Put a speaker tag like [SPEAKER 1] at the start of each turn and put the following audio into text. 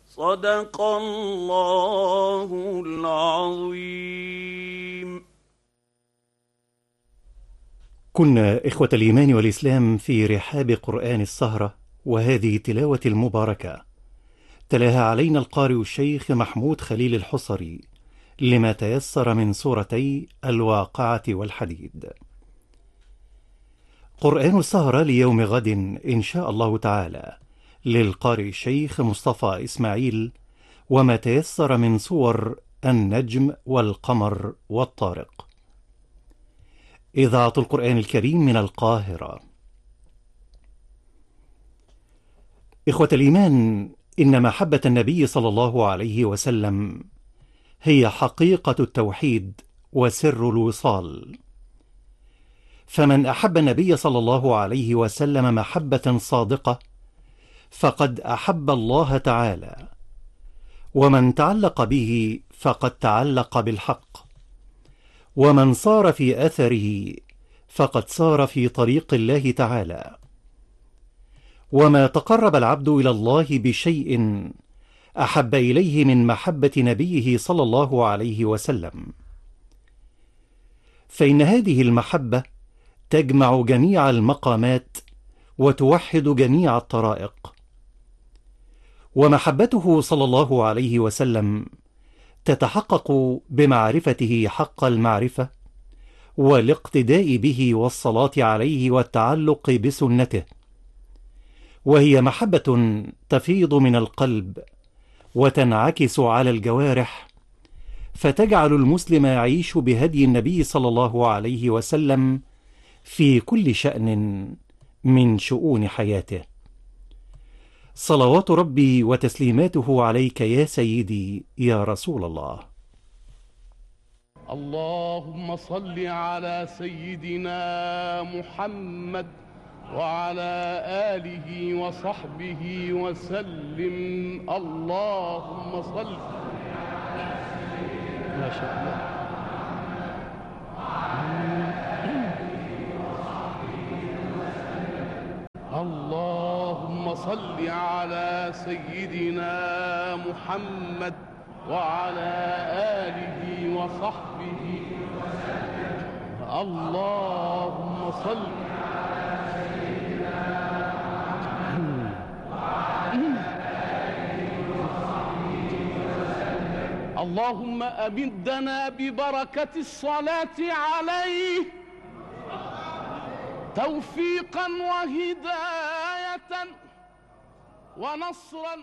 [SPEAKER 1] صدق الله العظيم.
[SPEAKER 2] كنا إخوة الإيمان والإسلام في رحاب قرآن السهرة، وهذه تلاوة المباركة تلاها علينا القارئ الشيخ محمود خليل الحصري لما تيسر من سورتي الواقعة والحديد. قرآن السهرة ليوم غد إن شاء الله تعالى للقارئ الشيخ مصطفى إسماعيل، وما تيسر من سور النجم والقمر والطارق. إذاعة القرآن الكريم من القاهرة. إخوة الإيمان، إن محبة النبي صلى الله عليه وسلم هي حقيقة التوحيد وسر الوصال، فمن أحب النبي صلى الله عليه وسلم محبة صادقة فقد أحب الله تعالى، ومن تعلق به فقد تعلق بالحق، ومن صار في أثره فقد صار في طريق الله تعالى. وما تقرب العبد إلى الله بشيء أحب إليه من محبة نبيه صلى الله عليه وسلم، فإن هذه المحبة تجمع جميع المقامات وتوحد جميع الطرائق. ومحبته صلى الله عليه وسلم تتحقق بمعرفته حق المعرفة، والاقتداء به والصلاة عليه والتعلق بسنته، وهي محبة تفيض من القلب وتنعكس على الجوارح، فتجعل المسلم يعيش بهدي النبي صلى الله عليه وسلم في كل شأن من شؤون حياته. صلوات ربي وتسليماته عليك يا سيدي يا رسول الله.
[SPEAKER 3] اللهم صل على سيدنا محمد وعلى آله وصحبه وسلم. اللهم صل. ما شاء الله. اللهم صل على سيدنا محمد وعلى آله وصحبه وسلم. اللهم صل على سيدنا محمد وعلى آله وصحبه وسلم. اللهم أمدنا ببركة الصلاة عليه توفيقا وهداية ونصرا